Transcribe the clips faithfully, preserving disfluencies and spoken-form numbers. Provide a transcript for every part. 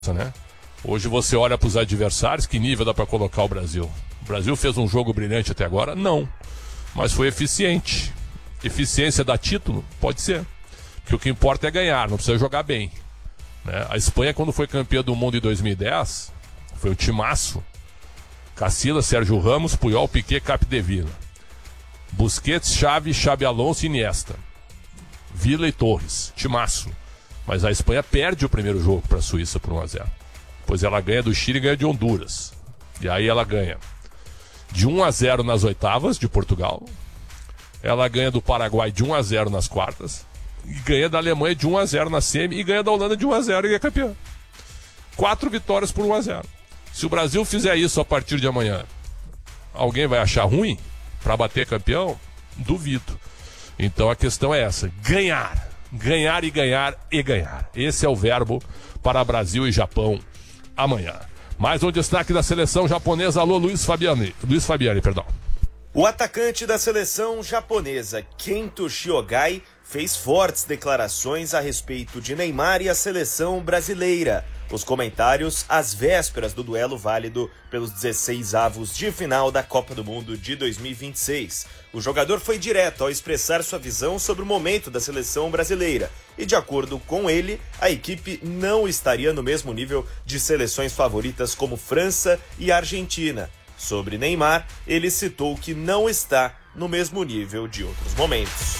né? Hoje você olha para os adversários, que nível dá para colocar o Brasil? O Brasil fez um jogo brilhante até agora? Não. Mas foi eficiente. Eficiência dá título? Pode ser. Porque o que importa é ganhar, não precisa jogar bem, né? A Espanha, quando foi campeã do mundo em dois mil e dez, foi um timaço. Casillas, Sérgio Ramos, Puyol, Piquet, Capdevila. Busquets, Xavi, Xabi Alonso e Iniesta. Vila e Torres. Timaço. Mas a Espanha perde o primeiro jogo para a Suíça por um a zero. Pois ela ganha do Chile e ganha de Honduras. E aí ela ganha de um a zero nas oitavas de Portugal. Ela ganha do Paraguai de um a zero nas quartas. E ganha da Alemanha de um a zero na semi. E ganha da Holanda de um a zero e é campeã. Quatro vitórias por um a zero. Se o Brasil fizer isso a partir de amanhã, alguém vai achar ruim para bater campeão? Duvido. Então a questão é essa: ganhar. Ganhar e ganhar e ganhar. Esse é o verbo para Brasil e Japão amanhã. Mais um destaque da seleção japonesa. Alô, Luiz Fabiani. Luiz Fabiani, perdão. O atacante da seleção japonesa, Kento Shiogai, fez fortes declarações a respeito de Neymar e a seleção brasileira. Os comentários às vésperas do duelo válido pelos dezesseis avos de final da Copa do Mundo de dois mil e vinte e seis. O jogador foi direto ao expressar sua visão sobre o momento da seleção brasileira. E de acordo com ele, a equipe não estaria no mesmo nível de seleções favoritas como França e Argentina. Sobre Neymar, ele citou que não está no mesmo nível de outros momentos.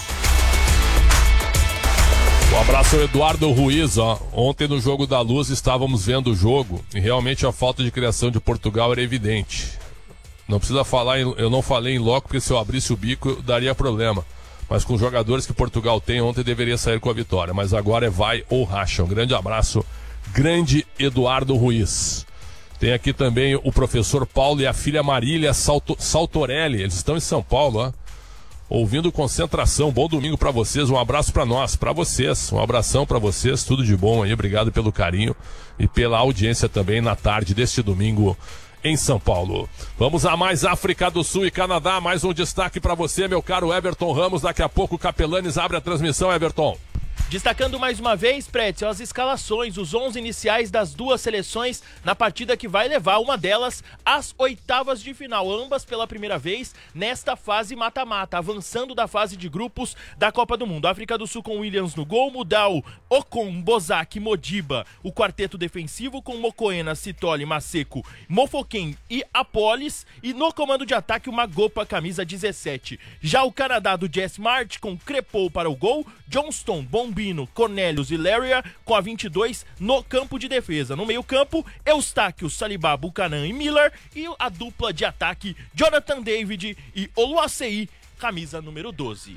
Um abraço ao Eduardo Ruiz, ó. Ontem no Jogo da Luz estávamos vendo o jogo e realmente a falta de criação de Portugal era evidente. Não precisa falar, em, eu não falei em loco porque se eu abrisse o bico daria problema. Mas com os jogadores que Portugal tem, ontem deveria sair com a vitória. Mas agora é vai ou racha. Um grande abraço, grande Eduardo Ruiz. Tem aqui também o professor Paulo e a filha Marília Salto, Saltorelli. Eles estão em São Paulo, ó. Ouvindo Concentração. Bom domingo pra vocês, um abraço pra nós, pra vocês, um abração pra vocês, tudo de bom aí, obrigado pelo carinho e pela audiência também na tarde deste domingo em São Paulo. Vamos a mais África do Sul e Canadá, mais um destaque pra você, meu caro Everton Ramos, daqui a pouco o Capelanes abre a transmissão, Everton. Destacando mais uma vez, Pretzel, as escalações, os onze iniciais das duas seleções na partida que vai levar uma delas às oitavas de final, ambas pela primeira vez nesta fase mata-mata, avançando da fase de grupos da Copa do Mundo. África do Sul com Williams no gol, Mudau, Ocon, Bozak, Modiba, o quarteto defensivo com Mokoena, Sitoli, Maseko, Mofoken e Apolis, e no comando de ataque o Magopa, camisa dezessete. Já o Canadá do Jess Mart com Crepou para o gol, Johnston, Bombino, Cornelius e Laria com a vinte e dois no campo de defesa. No meio campo, Eustáquio, Salibá, Buchanan e Miller, e a dupla de ataque Jonathan David e Oluwaseyi, camisa número doze.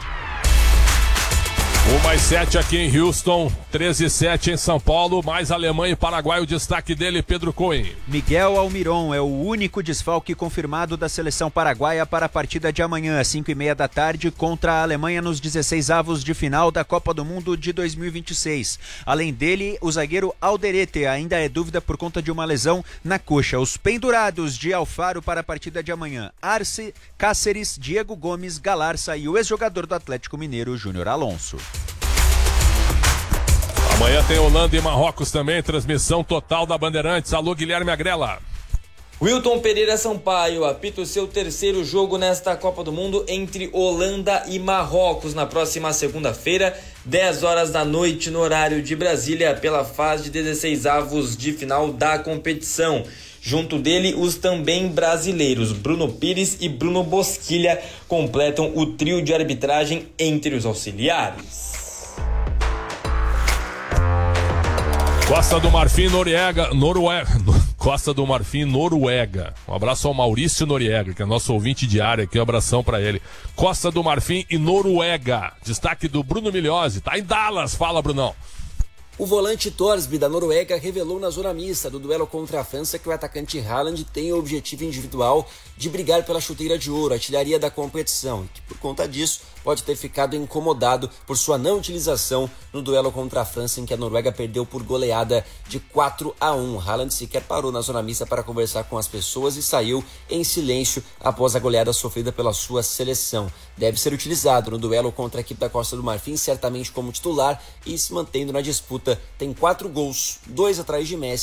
um mais sete aqui em Houston, treze e sete em São Paulo, mais Alemanha e Paraguai, o destaque dele, Pedro Cohen. Miguel Almiron é o único desfalque confirmado da seleção paraguaia para a partida de amanhã, às cinco e meia da tarde, contra a Alemanha nos dezesseis avos de final da Copa do Mundo de dois mil e vinte e seis. Além dele, o zagueiro Alderete ainda é dúvida por conta de uma lesão na coxa. Os pendurados de Alfaro para a partida de amanhã, Arce, Cáceres, Diego Gomes, Galarça e o ex-jogador do Atlético Mineiro, Júnior Alonso. Amanhã tem Holanda e Marrocos também, transmissão total da Bandeirantes. Alô, Guilherme Agrela. Wilton Pereira Sampaio apita o seu terceiro jogo nesta Copa do Mundo entre Holanda e Marrocos na próxima segunda-feira, dez horas da noite no horário de Brasília, pela fase de dezesseis avos de final da competição. Junto dele, os também brasileiros Bruno Pires e Bruno Bosquilha completam o trio de arbitragem entre os auxiliares. Costa do Marfim, Noriega, Noruega, Costa do Marfim, Noruega. Um abraço ao Maurício Noriega, que é nosso ouvinte diário aqui, um abração pra ele. Costa do Marfim e Noruega. Destaque do Bruno Migliozzi, tá em Dallas, fala Brunão. O volante Thorsby da Noruega revelou na zona mista do duelo contra a França que o atacante Haaland tem o objetivo individual de brigar pela chuteira de ouro, a artilharia da competição, e que por conta disso pode ter ficado incomodado por sua não utilização no duelo contra a França, em que a Noruega perdeu por goleada de quatro a um. Haaland sequer parou na zona mista para conversar com as pessoas e saiu em silêncio após a goleada sofrida pela sua seleção. Deve ser utilizado no duelo contra a equipe da Costa do Marfim, certamente como titular, e se mantendo na disputa. Tem quatro gols, dois atrás de Messi